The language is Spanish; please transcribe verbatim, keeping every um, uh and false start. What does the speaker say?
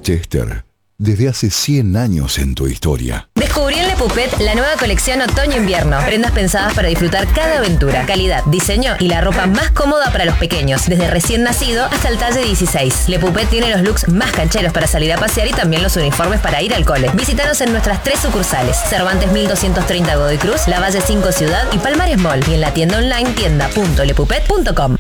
Chester, desde hace cien años en tu historia. Descubrí en Le Puppet la nueva colección otoño-invierno. Prendas pensadas para disfrutar cada aventura. Calidad, diseño y la ropa más cómoda para los pequeños, desde recién nacido hasta el talle dieciséis. Le Puppet tiene los looks más cancheros para salir a pasear y también los uniformes para ir al cole. Visítanos en nuestras tres sucursales: Cervantes mil doscientos treinta Godoy Cruz, Lavalle cinco Ciudad y Palmares Mall. Y en la tienda online tienda punto le puppet punto com.